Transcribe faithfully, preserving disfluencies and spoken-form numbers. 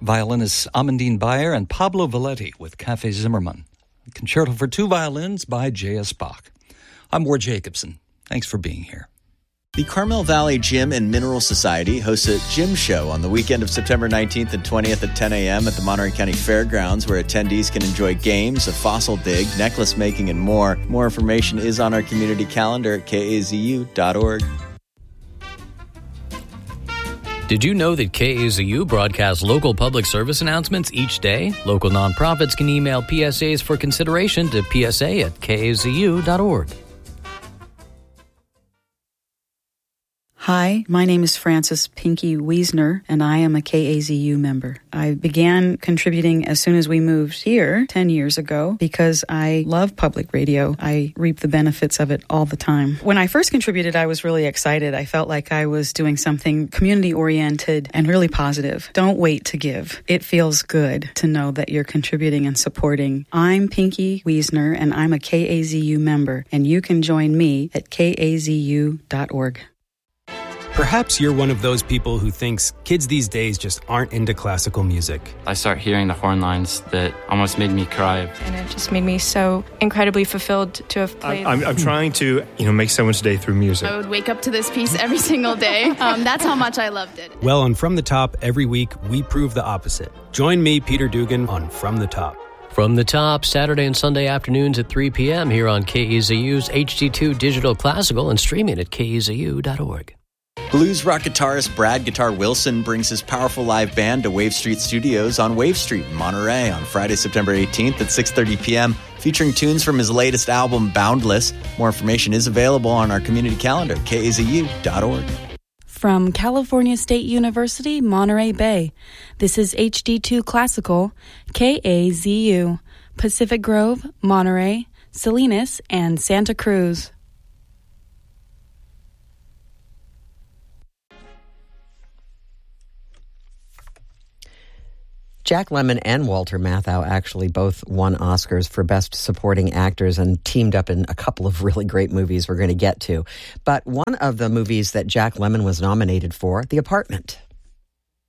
violinists Amandine Bayer and Pablo Valetti with Café Zimmermann. A concerto for two violins by J S. Bach. I'm Ward Jacobson. Thanks for being here. The Carmel Valley Gym and Mineral Society hosts a gym show on the weekend of September nineteenth and twentieth at ten a.m. at the Monterey County Fairgrounds, where attendees can enjoy games, a fossil dig, necklace making, and more. More information is on our community calendar at K A Z U dot org. Did you know that K A Z U broadcasts local public service announcements each day? Local nonprofits can email P S As for consideration to P S A at K A Z U dot org. Hi, my name is Frances Pinky Wiesner, and I am a K A Z U member. I began contributing as soon as we moved here ten years ago because I love public radio. I reap the benefits of it all the time. When I first contributed, I was really excited. I felt like I was doing something community-oriented and really positive. Don't wait to give. It feels good to know that you're contributing and supporting. I'm Pinky Wiesner, and I'm a K A Z U member, and you can join me at K A Z U dot org. Perhaps you're one of those people who thinks kids these days just aren't into classical music. I started hearing the horn lines that almost made me cry. And it just made me so incredibly fulfilled to have played. I'm, I'm, I'm trying to, you know, make someone's day through music. I would wake up to this piece every single day. Um, that's how much I loved it. Well, on From the Top, every week, we prove the opposite. Join me, Peter Dugan, on From the Top. From the Top, Saturday and Sunday afternoons at three p.m. here on K E Z U's H D two Digital Classical and streaming at K E Z U dot org. Blues rock guitarist Brad Guitar Wilson brings his powerful live band to Wave Street Studios on Wave Street in Monterey on Friday, September eighteenth at six thirty p.m., featuring tunes from his latest album, Boundless. More information is available on our community calendar, K A Z U dot org. From California State University, Monterey Bay, this is H D two Classical, K A Z U, Pacific Grove, Monterey, Salinas, and Santa Cruz. Jack Lemmon and Walter Matthau actually both won Oscars for Best Supporting Actors and teamed up in a couple of really great movies we're going to get to. But one of the movies that Jack Lemmon was nominated for, The Apartment.